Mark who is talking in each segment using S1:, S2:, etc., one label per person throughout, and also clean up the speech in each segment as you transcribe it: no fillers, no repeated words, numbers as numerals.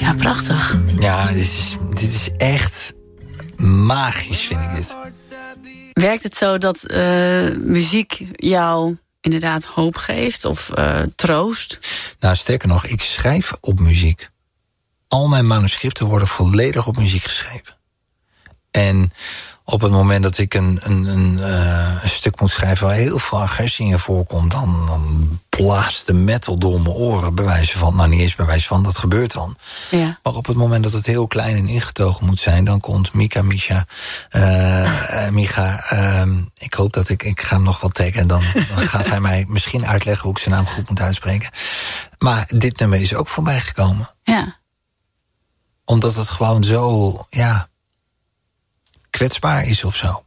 S1: Ja, prachtig.
S2: Ja, dit is echt magisch, vind ik dit.
S1: Werkt het zo dat muziek jou inderdaad hoop geeft of troost?
S2: Nou, sterker nog, ik schrijf op muziek. Al mijn manuscripten worden volledig op muziek geschreven. En op het moment dat ik een stuk moet schrijven waar heel veel agressie in voorkomt, dan blaast de metal door mijn oren. Bij wijze van, nou niet eens bij wijze van, dat gebeurt dan.
S1: Ja.
S2: Maar op het moment dat het heel klein en ingetogen moet zijn, dan komt Micha, ik hoop dat ik ga hem nog wel taggen. Dan gaat hij mij misschien uitleggen hoe ik zijn naam goed moet uitspreken. Maar dit nummer is ook voorbij gekomen.
S1: Ja.
S2: Omdat het gewoon zo, ja, kwetsbaar is of zo.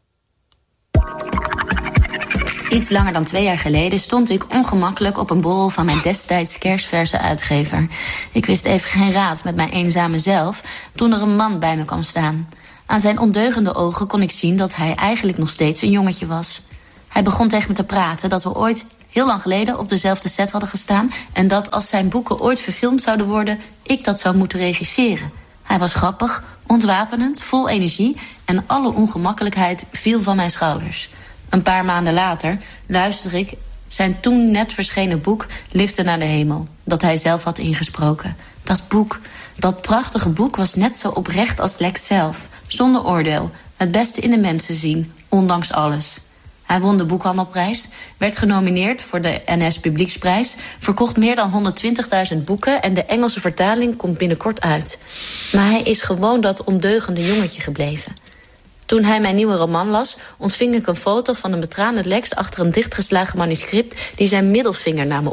S3: Iets langer dan 2 jaar geleden stond ik ongemakkelijk op een borrel van mijn destijds kersverse uitgever. Ik wist even geen raad met mijn eenzame zelf toen er een man bij me kwam staan. Aan zijn ondeugende ogen kon ik zien dat hij eigenlijk nog steeds een jongetje was. Hij begon tegen me te praten dat we ooit heel lang geleden op dezelfde set hadden gestaan en dat als zijn boeken ooit verfilmd zouden worden, ik dat zou moeten regisseren. Hij was grappig, ontwapenend, vol energie en alle ongemakkelijkheid viel van mijn schouders. Een paar maanden later luister ik zijn toen net verschenen boek Liften naar de hemel, dat hij zelf had ingesproken. Dat boek, dat prachtige boek, was net zo oprecht als Lex zelf. Zonder oordeel, het beste in de mensen zien, ondanks alles. Hij won de boekhandelprijs, werd genomineerd voor de NS Publieksprijs, verkocht meer dan 120.000 boeken en de Engelse vertaling komt binnenkort uit. Maar hij is gewoon dat ondeugende jongetje gebleven. Toen hij mijn nieuwe roman las, ontving ik een foto van een betraande Lex achter een dichtgeslagen manuscript die zijn middelvinger naar me